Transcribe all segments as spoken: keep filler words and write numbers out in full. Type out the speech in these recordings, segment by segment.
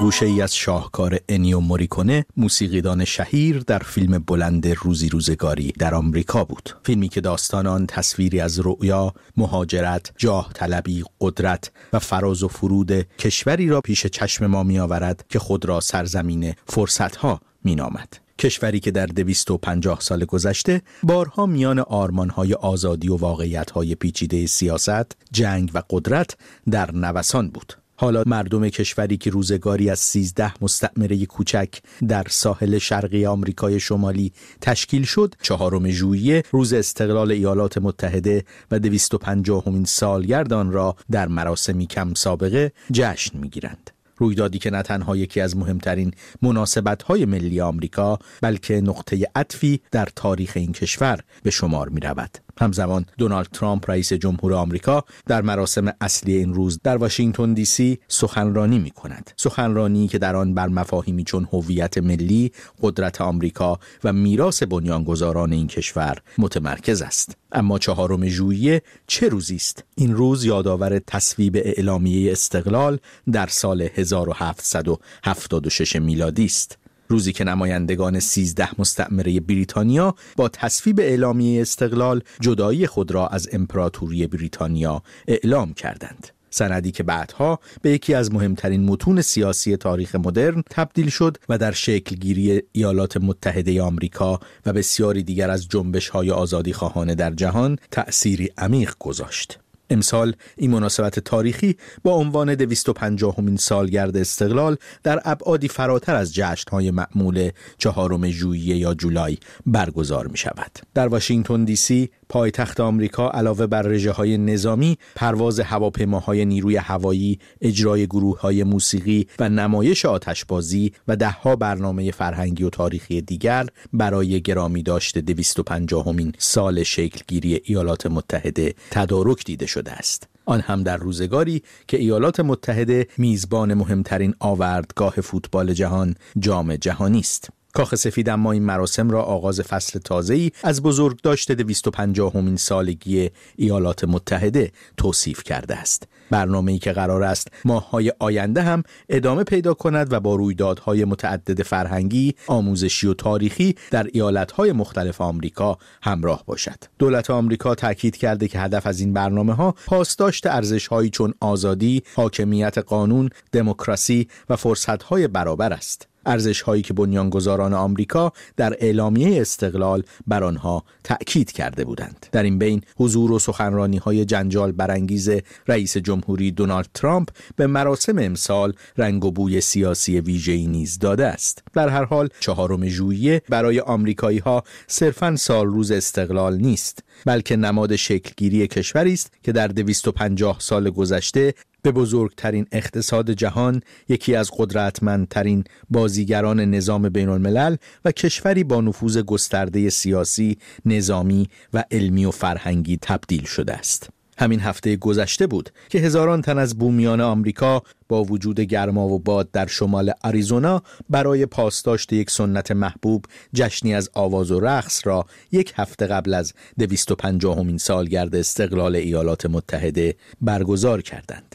گوشه ای از شاهکار انیو موریکونه، موسیقیدان شهیر، در فیلم بلند روزی روزگاری در آمریکا بود. فیلمی که داستان آن تصویری از رؤیا، مهاجرت، جاه طلبی، قدرت و فراز و فرود کشوری را پیش چشم ما می آورد که خود را سرزمین فرصت‌ها می نامد. کشوری که در دویست و پنجاه سال گذشته بارها میان آرمان‌های آزادی و واقعیت‌های پیچیده سیاست، جنگ و قدرت در نوسان بود. حالا مردم کشوری که روزگاری از سیزده مستعمره کوچک در ساحل شرقی آمریکای شمالی تشکیل شد، چهارم ژوئیه روز استقلال ایالات متحده و دویست و پنجاهمین سالگرد آن را در مراسمی کم سابقه جشن می‌گیرند. رویدادی که نه تنها یکی از مهمترین مناسبت‌های ملی آمریکا، بلکه نقطه عطفی در تاریخ این کشور به شمار می‌رود. همزمان دونالد ترامپ رئیس جمهور آمریکا در مراسم اصلی این روز در واشنگتن دی سی سخنرانی می‌کند. سخنرانی که در آن بر مفاهیمی چون هویت ملی، قدرت آمریکا و میراث بنیانگذاران این کشور متمرکز است. اما چهارم ژوئیه چه روزی است؟ این روز یادآور تصویب اعلامیه استقلال در سال هزار و هفتصد و هفتاد و شش میلادی است. روزی که نمایندگان سیزده مستعمره بریتانیا با تصویب اعلامیه استقلال جدایی خود را از امپراتوری بریتانیا اعلام کردند. سندی که بعدها به یکی از مهمترین متون سیاسی تاریخ مدرن تبدیل شد و در شکلگیری ایالات متحده آمریکا و بسیاری دیگر از جنبش‌های آزادیخواهانه در جهان تأثیری عمیق گذاشت. امسال این مناسبت تاریخی با عنوان دویست و پنجاهمین سالگرد استقلال در ابعادی فراتر از جشن‌های معمول چهارم ژوئیه یا جولای برگزار می شود. در واشنگتن دی سی، پایتخت آمریکا، علاوه بر رژه‌های نظامی، پرواز هواپیماهای نیروی هوایی، اجرای گروه‌های موسیقی و نمایش آتشبازی و ده‌ها برنامه فرهنگی و تاریخی دیگر برای گرامی داشته دویست و پنجاهمین سال شکلگیری ایالات متحده تدارک دیده شده است. آن هم در روزگاری که ایالات متحده میزبان مهمترین آوردگاه فوتبال جهان، جام جهانی است. کاخ سفید اما این مراسم را آغاز فصل تازه‌ای از بزرگداشت دویست و پنجاهمین سالگی ایالات متحده توصیف کرده است. برنامه‌ای که قرار است ماه‌های آینده هم ادامه پیدا کند و با رویدادهای متعدد فرهنگی، آموزشی و تاریخی در ایالت‌های مختلف آمریکا همراه باشد. دولت آمریکا تاکید کرده که هدف از این برنامه‌ها پاسداشت ارزش‌هایی چون آزادی، حاکمیت قانون، دموکراسی و فرصت‌های برابر است. ارزش‌هایی که بنیانگذاران آمریکا در اعلامیه استقلال بر آنها تأکید کرده بودند. در این بین حضور و سخنرانی‌های جنجال برانگیز رئیس جمهوری دونالد ترامپ به مراسم امسال رنگ و بوی سیاسی ویژه‌ای نیز داده است. در هر حال چهارم ژوئیه برای آمریکایی‌ها صرفاً سال روز استقلال نیست، بلکه نماد شکلگیری کشوری است که در دویست و پنجاه سال گذشته به بزرگترین اقتصاد جهان، یکی از قدرتمندترین بازیگران نظام بین الملل و کشوری با نفوذ گسترده سیاسی، نظامی و علمی و فرهنگی تبدیل شده است. همین هفته گذشته بود که هزاران تن از بومیان آمریکا با وجود گرما و باد در شمال آریزونا برای پاسداشت یک سنت محبوب، جشنی از آواز و رقص را یک هفته قبل از دویست و پنجاهمین سالگرد استقلال ایالات متحده برگزار کردند.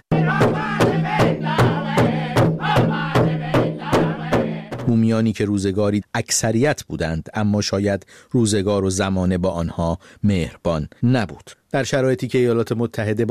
بومیانی که روزگاری اکثریت بودند، اما شاید روزگار و زمانه با آنها مهربان نبود. در شرایطی که ایالات متحده